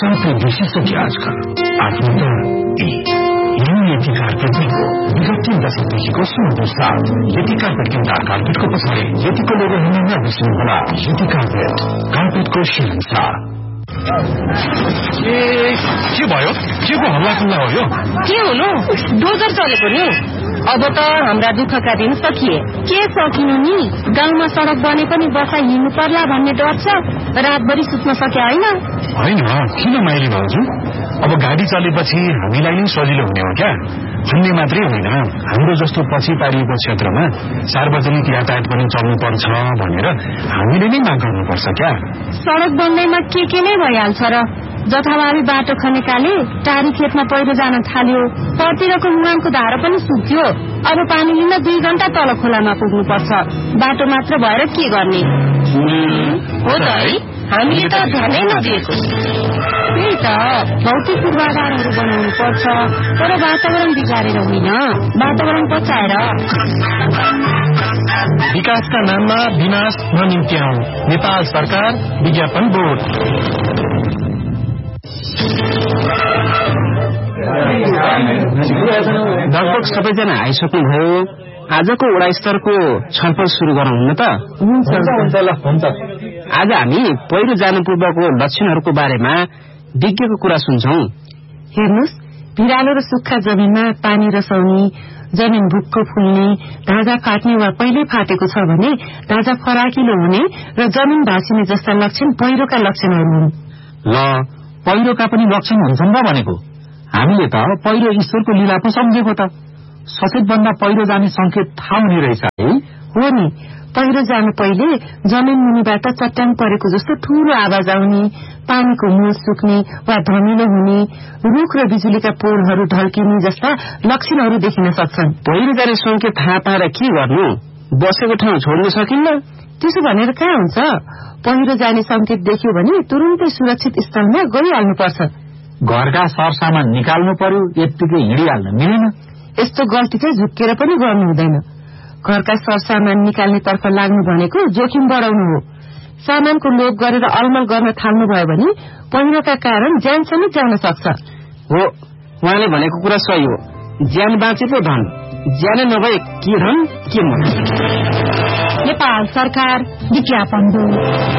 सबले बिर्सिसके आजकल आफ्नो त यति कार्पेटको विगत 3 दशकदेखिको सुन्दर साथ यति कार्पेट किन्दा कार्पेटको पछाडि यतिको लोगो हुन नबिर्सनुहोला। यति कार्पेटको शिरसार। के भयो? के को हल्ला खुल्ला हो यो? के हुनु? डोजर चलेको नि। अब त हाम्रा दुःखका दिन सकिए। के सकिनु नि? गाउँमा सडक बने पनि बसा हिँड्नु पर्ला भन्ने डर छ। रातभरि सुत्न सके होइन? होइन, किन माइली भाउजू? अब गाडी चलेपछि हामीलाई नै सजिलो हुने हो क्या? भन्ने मात्रै होइन, हाम्रो जस्तो पछि पारिएको क्षेत्रमा सार्वजनिक यातायात पनि चल्नु पर्छ भनेर हामीले नै माग गर्नुपर्छ क्या? सडक बन्दैमा के नै भइहाल्छ र? जथाभावी बाटो खनेकाले टारी खेतमा पहिरो जान थाल्यो। परतिरको मुहानको धारा पनि सुक्यो। अब पानी लिन 2 घण्टा तल खोलामा पुग्नु पर्छ। बाटो मात्र भएर के गर्ने? हो त है, हामीले त ध्यानै नदिएको। त्यही त, भौतिक पूर्वाधारहरू बनाउनु पर्छ, तर वातावरण बिगारेर होइन, वातावरण बचाएर। विकासका नाममा विनाश ननिम्त्याउँ। नेपाल सरकार विज्ञापन बोर्ड। लगभग सबैजना आइसक्नुभयो। आजको वडा स्तरको छलफल सुरु गरौँ न त? हुन्छ। आज हामी पहिरो जानु पूर्वको लक्षणहरूको बारेमा विज्ञको कुरा सुन्छौं। हेर्नुस्, भिरालो र सुक्खा जमिनमा पानी रसाउने, जमिन भुक्क फुल्ने, ढाँचा फाट्ने वा पहिले फाटेको छ भने ढाँचा फराकिलो हुने र जमिन भाँसिने जस्ता लक्षण पहिरोका लक्षणहरू हुन्। ल, पहिरोका पनि लक्षण हुन्छन् र भनेको? हामीले त पहिरो ईश्वरको लीला पो सम्झेको त। सचेत भन्दा पहिरो जाने संकेत थाहा हुने रहेछ है? हो नि, पहिरो जानु पहिले जमिन मुनिबाट चट्टान परेको जस्तो ठूलो आवाज आउने, पानीको मूल सुक्ने वा धमिलो हुने, रुख र बिजुलीका पोलहरू ढल्किने जस्ता लक्षणहरू देखिन सक्छन्। पहिरो जाने संकेत थाहा पाएर के गर्नु? बसेको ठाउँ छोड्न सकिन्न? त्यसो भनेर कहाँ हुन्छ? पहिरो जाने संकेत देख्यो भने तुरुन्तै सुरक्षित स्थलमा गइहाल्नुपर्छ। घरका सरसामान निकाल्नु पर्यो, यत्तिकै हिँडिहाल्न मिलेन। यस्तो गल्ती चाहिँ झुक्केर पनि गर्नु हुँदैन। घरका सरसामान निकाल्नेतर्फ लाग्नु भनेको जोखिम बढाउनु हो। सामानको लोभ गरेर अलमल गर्न थाल्नु भयो भने पहिरोका कारण ज्यान समेत जान सक्छ। हो, उहाँले भनेको कुरा सही हो। ज्यान बाँचे पो धन, ज्यान नभए के धन के मन। नेपाल सरकार विज्ञापन बोर्ड।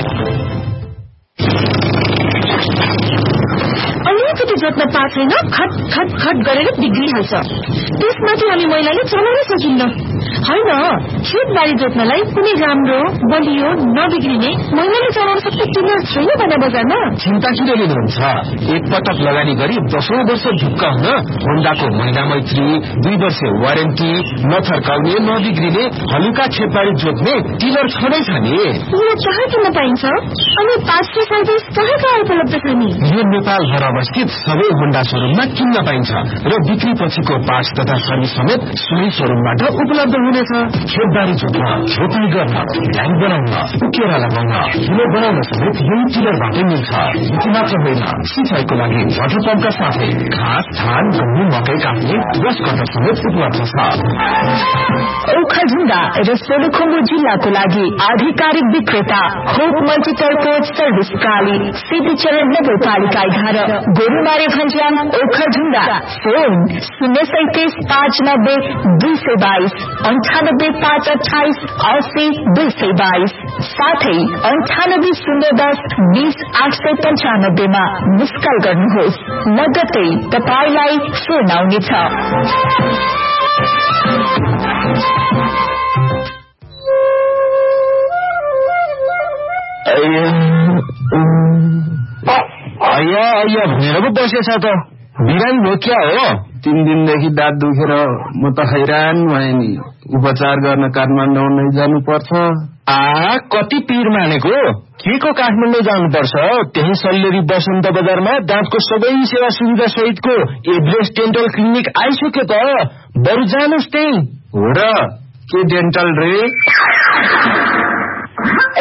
अलिकति जोत्न पाएको छैन, खट खट खट गरेर बिग्रिहाल्छ। त्यसमाथि हामी महिलाले चलाउन सकिन्न। होइन, खेतबारी जोत्नलाई कुनै राम्रो बलियो नबिग्रिने महिलाले चलाउन सक्ने किन्न छैन भने बजारमा। चिन्ता किन लिनुहुन्छ? एकपटक लगानी गरी 10 वर्ष ढुक्क हुन होन्डाको महिला मैत्री, 2 वर्ष वारेन्टी, नथर्काउने नबिग्रिने हलुका खेतबारी जोत्ने टिलर छँदैछ नि। यो कहाँ किन्न पाइन्छ? अनि 500 सर्भिस कहाँ उपलब्ध छ नि? यो नेपालभर अवस्थित सबै होन्डा शोरूममा किन्न पाइन्छ र बिक्री पछिको पार्ट्स तथा सर्भिस समेत सोही शोरूमबाट उपलब्ध हुनेछ। खेतबारी जोत्न, रोपाई गर्न, ढ्याङ बनाउन, उकेरा लगाउन, हिलो बनाउन समेत यही टिलरबाटै मिल्छ। यति मात्र होइन, सिँचाइको लागि वाटर पम्पका साथै घाँस, धान, गहुँ, मकै काट्ने ब्रस कटर समेत उपलब्ध छ। ओखलढुङ्गा र सोलुखुम्बु जिल्लाको लागि आधिकारिक विक्रेता होप मल्टिपर्पज सर्भिस प्राली, सिद्धिचरण नगरपालिका 11, गोरुमारे भन्ज्याङ, ओखलढुङ्गा। फोन 037 590 222 98 528 80 222, साथै 98 010 20 895 मा मिस कल गर्नुहोस्। लगत्तै तपाईलाई फोन आउनेछ। अయ్యా भनेर पो बसेछ त। बिरामी भयो क्या हो? 3 दिनदेखि दाँत दुखेर म त हैरान भएँ नि। उपचार गर्न काठमाडौँ नै जानुपर्छ। कति पीर मानेको? के को काठमाडौँ जानुपर्छ? त्यही सल्लेरी बसन्त बजारमा दाँतको सबै सेवा सुविधा सहितको एभरेस्ट डेन्टल क्लिनिक आइसक्यो त। बरु जानुहोस् त्यही। हो र? के डेन्टल रे?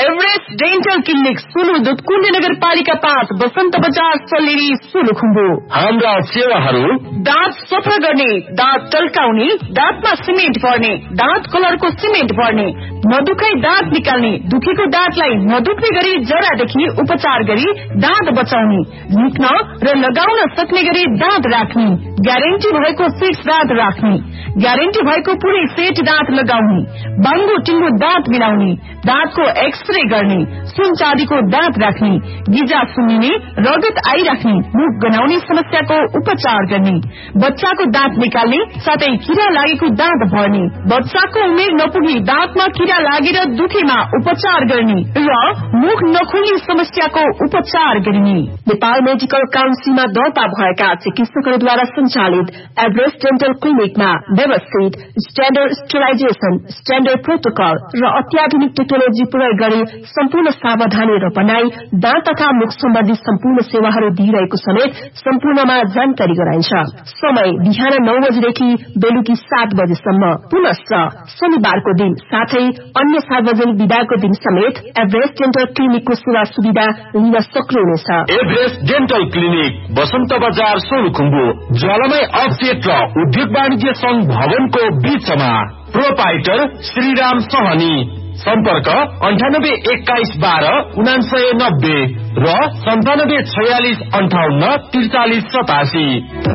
Everest dental clinic Sulu Dudhkund नगरपालिका 5 बसन्त बजार सल्लेरी सोलुखुम्बु। हाम्रा सेवाहरू दाँत सफा गर्ने, दाँत टल्काउने, दाँतमा सिमेन्ट भर्ने, दाँत कलरको सिमेन्ट भर्ने, नदुखाई दाँत निकाल्ने, दुखेको दाँतलाई नदुख्ने गरी जरादेखि उपचार गरी दाँत बचाउने, निक्न र लगाउन सक्ने गरी दाँत राख्ने, ग्यारेन्टी भएको फिक्स दाँत राख्ने, ग्यारेन्टी भएको पुरै सेट दाँत लगाउने, बाङ्गो टिङ्गो दाँत मिलाउने, दाँतको एक्सरे गर्ने, सुन चाँदीको दाँत राख्ने, गिजा सुन्निने, रगत आइराख्ने, मुख गनाउने समस्याको उपचार गर्ने, बच्चाको दाँत निकाल्ने साथै किरा लागेको दाँत भर्ने, बच्चाको उमेर नपुगी दाँतमा किरा लागेर दुखेमा उपचार गर्ने र मुख नखोल्ने समस्याको उपचार गरिने। नेपाल मेडिकल काउन्सिलमा दर्ता भएका चिकित्सकहरूद्वारा सञ्चालित एभरेस्ट डेन्टल क्लिनिकमा व्यवस्थित स्ट्याण्डर्ड स्टेलाइजेसन, स्ट्याण्डर्ड प्रोटोकल र अत्याधुनिक टेक्नोलोजी प्रयोग गरी सम्पूर्ण सावधानी र बनाई दाँत तथा मुख सम्बन्धी सम्पूर्ण सेवाहरू दिइरहेको समेत सम्पूर्णमा जानकारी गराइन्छ। समय बिहान 9 बजेदेखि बेलुकी 7 बजेसम्म। पुनश्च शनिबारको दिन साथै अन्य सार्वजनिक विदाको दिन समेत एभरेस्ट डेन्टल क्लिनिकको सेवा सुविधा लिन सक्नुहुनेछ। एभरेस्ट डेन्टल क्लिनिक बसन्त बजार सोलुखुम्बु, ज्वालामाई अफसेट र उद्योग वाणिज्य संघ भवनको बीचमा। प्रोपाइटर श्रीराम सहनी। सम्पर्क 98 21 12 9990 र 97 46 58 43 87।